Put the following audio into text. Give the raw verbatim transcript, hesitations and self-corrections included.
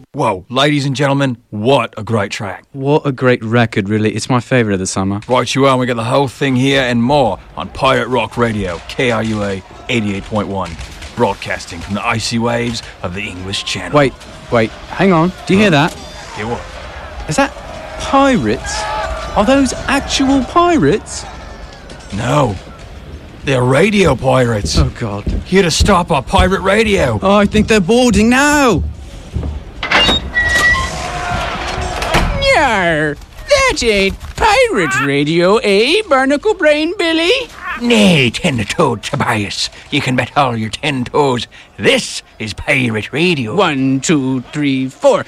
Whoa, ladies and gentlemen, what a great track. What a great record, really. It's my favourite of the summer. Right you are, and we got the whole thing here and more on Pirate Rock Radio, K R U A eighty-eight point one, broadcasting from the icy waves of the English Channel. Wait, wait, hang on. Do you hear that? Hear what? Is that pirates? Are those actual pirates? No. They're radio pirates. Oh, God. Here to stop our pirate radio. Oh, I think they're boarding now. Yarr! That ain't pirate radio, eh, Barnacle Brain Billy? Nay, ten-toed Tobias. You can bet all your ten toes. This is pirate radio. One, two, three, four.